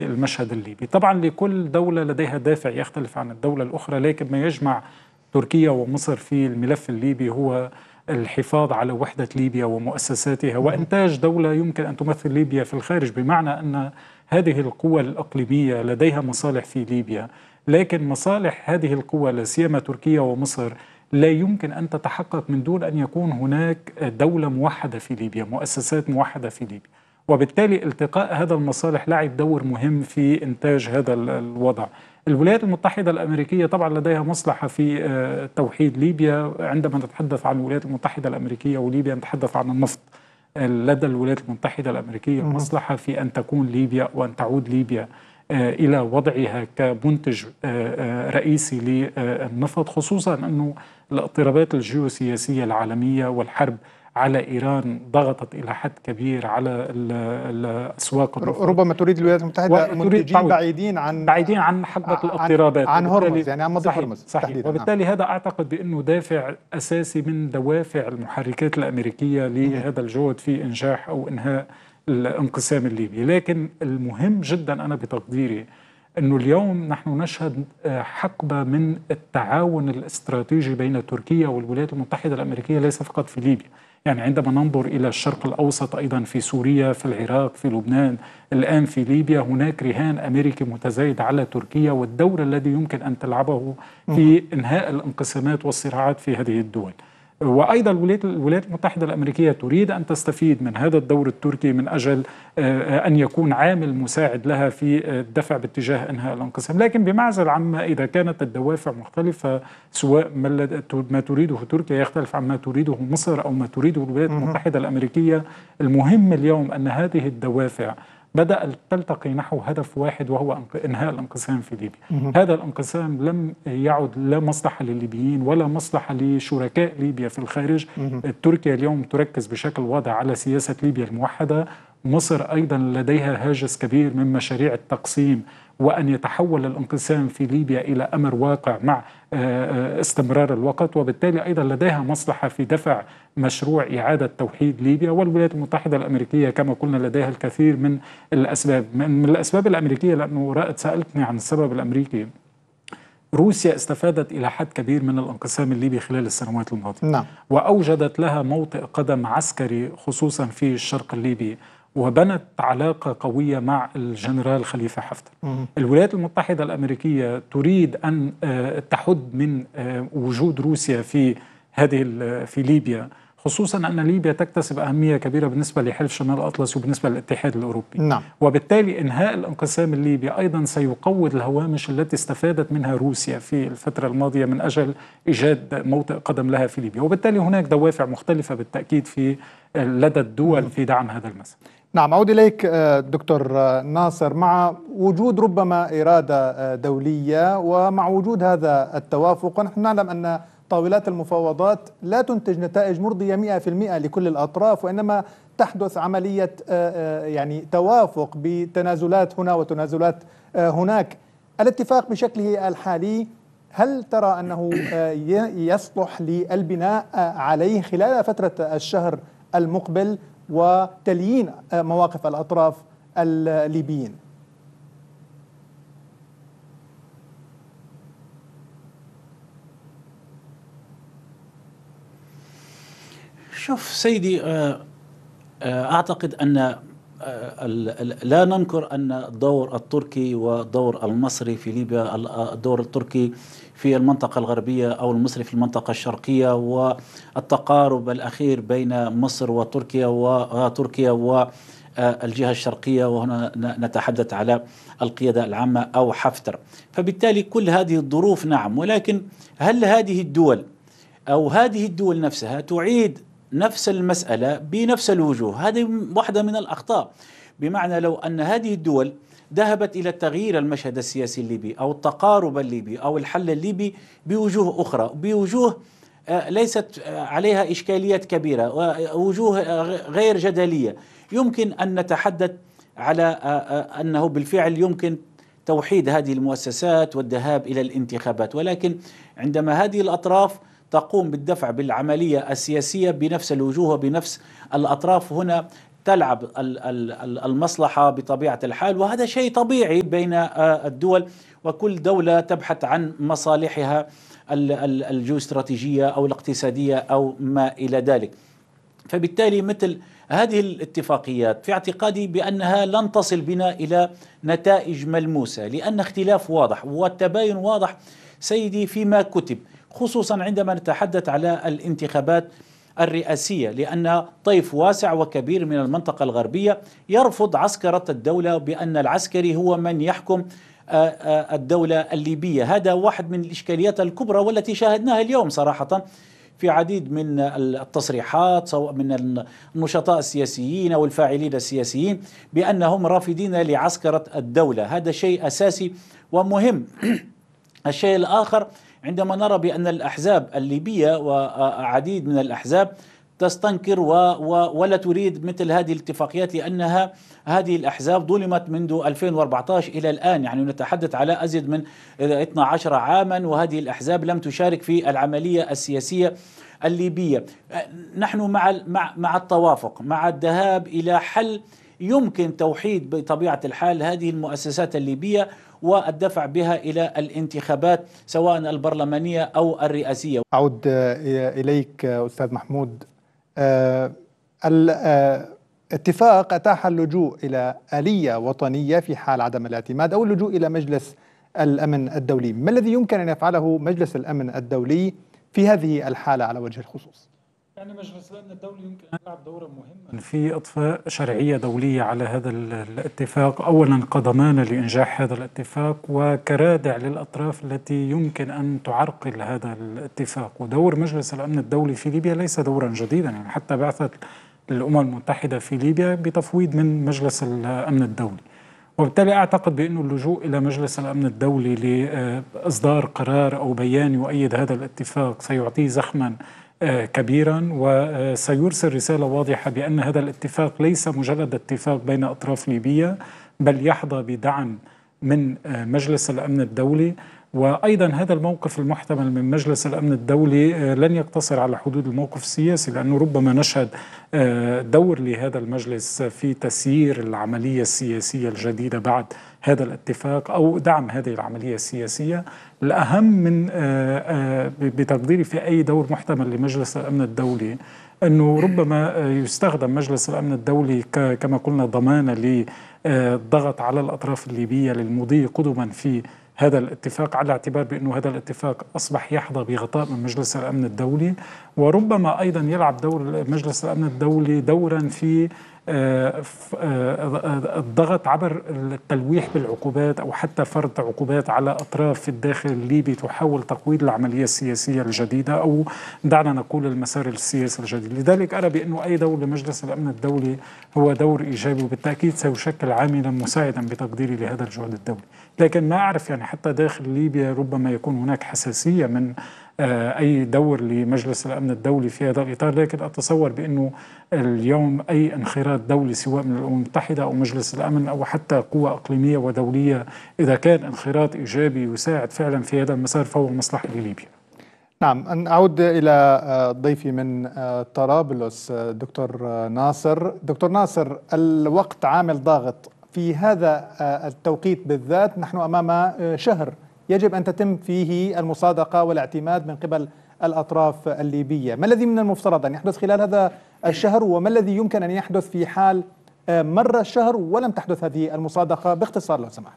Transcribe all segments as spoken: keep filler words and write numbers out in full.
المشهد الليبي. طبعا لكل دولة لديها دافع يختلف عن الدولة الأخرى، لكن ما يجمع تركيا ومصر في الملف الليبي هو الحفاظ على وحدة ليبيا ومؤسساتها وإنتاج دولة يمكن أن تمثل ليبيا في الخارج، بمعنى أن هذه القوى الإقليمية لديها مصالح في ليبيا، لكن مصالح هذه القوى لا سيما تركيا ومصر لا يمكن أن تتحقق من دون أن يكون هناك دولة موحدة في ليبيا، مؤسسات موحدة في ليبيا. وبالتالي التقاء هذا المصالح لعب دور مهم في إنتاج هذا الوضع. الولايات المتحدة الأمريكية طبعا لديها مصلحة في توحيد ليبيا. عندما نتحدث عن الولايات المتحدة الأمريكية وليبيا نتحدث عن النفط. لدى الولايات المتحدة الأمريكية مصلحة في أن تكون ليبيا وأن تعود ليبيا إلى وضعها كمنتج رئيسي للنفط، خصوصا أنه الاضطرابات الجيوسياسية العالمية والحرب على إيران ضغطت إلى حد كبير على الأسواق. ربما تريد الولايات المتحدة منتجين بعيدين عن بعيدين عن حقبة الاضطرابات، عن هرمز، يعني عن مضيق هرمز تحديدا. وبالتالي هذا أعتقد بأنه دافع أساسي من دوافع المحركات الأمريكية لهذا الجهد في إنجاح أو إنهاء الانقسام الليبي. لكن المهم جدا أنا بتقديري أنه اليوم نحن نشهد حقبة من التعاون الاستراتيجي بين تركيا والولايات المتحدة الأمريكية، ليس فقط في ليبيا. يعني عندما ننظر إلى الشرق الأوسط أيضا، في سوريا، في العراق، في لبنان، الآن في ليبيا، هناك رهان أمريكي متزايد على تركيا والدور الذي يمكن أن تلعبه في إنهاء الانقسامات والصراعات في هذه الدول. وأيضا الولايات المتحدة الأمريكية تريد أن تستفيد من هذا الدور التركي من أجل أن يكون عامل مساعد لها في الدفع باتجاه إنهاء الانقسام. لكن بمعزل عما إذا كانت الدوافع مختلفة، سواء ما تريده تركيا يختلف عما تريده مصر أو ما تريده الولايات المتحدة الأمريكية، المهم اليوم أن هذه الدوافع بدأت تلتقي نحو هدف واحد، وهو إنهاء الانقسام في ليبيا. هذا الانقسام لم يعد لا مصلحة للليبيين ولا مصلحة لشركاء ليبيا في الخارج. تركيا اليوم تركز بشكل واضح على سياسة ليبيا الموحدة. مصر أيضا لديها هاجس كبير من مشاريع التقسيم وأن يتحول الانقسام في ليبيا إلى أمر واقع مع استمرار الوقت، وبالتالي أيضا لديها مصلحة في دفع مشروع إعادة توحيد ليبيا. والولايات المتحدة الأمريكية كما قلنا لديها الكثير من الأسباب. من الأسباب الأمريكية، لأنه رائد سألتني عن السبب الأمريكي، روسيا استفادت إلى حد كبير من الانقسام الليبي خلال السنوات الماضية. نعم. وأوجدت لها موطئ قدم عسكري خصوصا في الشرق الليبي، وبنت علاقة قوية مع الجنرال خليفة حفتر. الولايات المتحدة الأمريكية تريد أن تحد من وجود روسيا في هذه في ليبيا، خصوصا أن ليبيا تكتسب أهمية كبيرة بالنسبة لحلف شمال الأطلس وبالنسبة للاتحاد الأوروبي. نعم. وبالتالي إنهاء الانقسام الليبي أيضا سيقوض الهوامش التي استفادت منها روسيا في الفترة الماضية من أجل إيجاد موطئ قدم لها في ليبيا. وبالتالي هناك دوافع مختلفة بالتأكيد في لدى الدول في دعم هذا المسار. نعم، أعود إليك دكتور ناصر. مع وجود ربما إرادة دولية ومع وجود هذا التوافق، ونحن نعلم أن طاولات المفاوضات لا تنتج نتائج مرضية مئة في المئة لكل الأطراف، وإنما تحدث عملية يعني توافق بتنازلات هنا وتنازلات هناك. الاتفاق بشكله الحالي هل ترى أنه يصلح للبناء عليه خلال فترة الشهر المقبل وتليين مواقف الأطراف الليبيين؟ شوف سيدي، أعتقد أن لا ننكر أن الدور التركي والدور المصري في ليبيا، الدور التركي في المنطقة الغربية أو المصري في المنطقة الشرقية، والتقارب الأخير بين مصر وتركيا وتركيا والجهة الشرقية، وهنا نتحدث على القيادة العامة أو حفتر. فبالتالي كل هذه الظروف نعم، ولكن هل هذه الدول أو هذه الدول نفسها تعيد نفس المسألة بنفس الوجوه؟ هذه واحدة من الأخطاء. بمعنى لو أن هذه الدول ذهبت إلى تغيير المشهد السياسي الليبي أو التقارب الليبي أو الحل الليبي بوجوه أخرى، بوجوه ليست عليها إشكاليات كبيرة ووجوه غير جدلية، يمكن أن نتحدث على أنه بالفعل يمكن توحيد هذه المؤسسات والذهاب إلى الانتخابات. ولكن عندما هذه الأطراف تقوم بالدفع بالعملية السياسية بنفس الوجوه وبنفس الأطراف، هنا تلعب المصلحة بطبيعة الحال، وهذا شيء طبيعي بين الدول، وكل دولة تبحث عن مصالحها الجيوستراتيجية أو الاقتصادية أو ما إلى ذلك. فبالتالي مثل هذه الاتفاقيات في اعتقادي بأنها لن تصل بنا إلى نتائج ملموسة، لأن اختلاف واضح والتباين واضح سيدي فيما كتب، خصوصا عندما نتحدث على الانتخابات الرئاسية، لأن طيف واسع وكبير من المنطقة الغربية يرفض عسكرة الدولة بأن العسكري هو من يحكم الدولة الليبية. هذا واحد من الإشكاليات الكبرى والتي شاهدناها اليوم صراحة في عديد من التصريحات سواء من النشطاء السياسيين أو الفاعلين السياسيين بأنهم رافضين لعسكرة الدولة. هذا شيء أساسي ومهم. الشيء الآخر عندما نرى بأن الأحزاب الليبية وعديد من الأحزاب تستنكر و و ولا تريد مثل هذه الاتفاقيات، لأنها هذه الأحزاب ظلمت منذ ألفين وأربعة عشر إلى الآن، يعني نتحدث على أزيد من اثني عشر عاما، وهذه الأحزاب لم تشارك في العملية السياسية الليبية. نحن مع مع مع التوافق، مع الذهاب إلى حل يمكن توحيد بطبيعة الحال هذه المؤسسات الليبية والدفع بها إلى الانتخابات سواء البرلمانية أو الرئاسية. أعود إليك أستاذ محمود. آه الاتفاق أتاح اللجوء إلى آلية وطنية في حال عدم الاعتماد أو اللجوء إلى مجلس الأمن الدولي. ما الذي يمكن أن يفعله مجلس الأمن الدولي في هذه الحالة على وجه الخصوص؟ يعني مجلس الأمن الدولي يمكن أن يلعب دورا مهما في إضفاء شرعية دولية على هذا الاتفاق، أولا كضمانة لإنجاح هذا الاتفاق وكرادع للأطراف التي يمكن أن تعرقل هذا الاتفاق. ودور مجلس الأمن الدولي في ليبيا ليس دورا جديدا، يعني حتى بعثت الأمم المتحدة في ليبيا بتفويض من مجلس الأمن الدولي. وبالتالي أعتقد بأنه اللجوء إلى مجلس الأمن الدولي لإصدار قرار أو بيان يؤيد هذا الاتفاق سيعطيه زخما كبيرا وسيرسل رسالة واضحة بأن هذا الاتفاق ليس مجرد اتفاق بين أطراف ليبية، بل يحظى بدعم من مجلس الأمن الدولي. وأيضا هذا الموقف المحتمل من مجلس الأمن الدولي لن يقتصر على حدود الموقف السياسي، لأنه ربما نشهد دور لهذا المجلس في تسيير العملية السياسية الجديدة بعد هذا الاتفاق أو دعم هذه العملية السياسية. الأهم من بتقديري في أي دور محتمل لمجلس الأمن الدولي أنه ربما يستخدم مجلس الأمن الدولي كما قلنا ضمانة للضغط على الأطراف الليبية للمضي قدما في هذا الاتفاق، على اعتبار بأنه هذا الاتفاق أصبح يحظى بغطاء من مجلس الأمن الدولي. وربما أيضا يلعب دور مجلس الأمن الدولي دورا في الضغط عبر التلويح بالعقوبات أو حتى فرض عقوبات على أطراف في الداخل الليبي تحاول تقويض العملية السياسية الجديدة أو دعنا نقول المسار السياسي الجديد. لذلك أرى بأنه أي دور لمجلس الأمن الدولي هو دور إيجابي وبالتأكيد سيشكل عاملا مساعدا بتقديري لهذا الجهد الدولي. لكن ما أعرف يعني حتى داخل ليبيا ربما يكون هناك حساسية من أي دور لمجلس الأمن الدولي في هذا الإطار، لكن أتصور بأنه اليوم أي انخراط دولي سواء من الأمم المتحدة أو مجلس الأمن أو حتى قوة إقليمية ودولية إذا كان انخراط إيجابي يساعد فعلا في هذا المسار فهو مصلحة لليبيا. نعم، أن أعود إلى ضيفي من طرابلس دكتور ناصر. دكتور ناصر، الوقت عامل ضاغط في هذا التوقيت بالذات، نحن أمام شهر يجب أن تتم فيه المصادقة والاعتماد من قبل الأطراف الليبية. ما الذي من المفترض أن يحدث خلال هذا الشهر وما الذي يمكن أن يحدث في حال مر الشهر ولم تحدث هذه المصادقة؟ باختصار لو سمحت.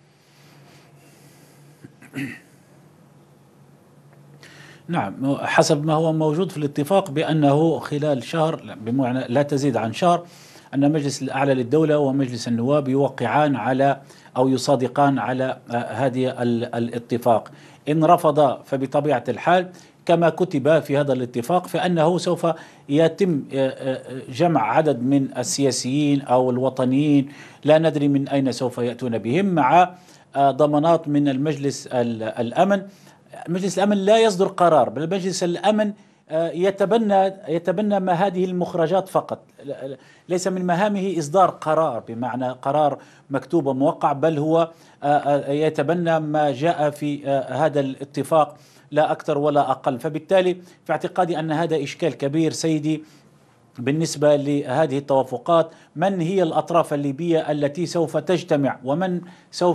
نعم، حسب ما هو موجود في الاتفاق بأنه خلال شهر بمعنى لا تزيد عن شهر أن مجلس الأعلى للدولة ومجلس النواب يوقعان على أو يصادقان على هذه الاتفاق. إن رفض فبطبيعة الحال كما كتب في هذا الاتفاق فإنه سوف يتم جمع عدد من السياسيين أو الوطنيين لا ندري من أين سوف يأتون بهم مع ضمانات من المجلس الأمن. مجلس الأمن لا يصدر قرار، بل مجلس الأمن يتبنى يتبنى ما هذه المخرجات فقط، ليس من مهامه إصدار قرار بمعنى قرار مكتوب وموقع، بل هو يتبنى ما جاء في هذا الاتفاق لا أكثر ولا أقل. فبالتالي في اعتقادي أن هذا إشكال كبير سيدي بالنسبة لهذه التوافقات من هي الأطراف الليبية التي سوف تجتمع ومن سوف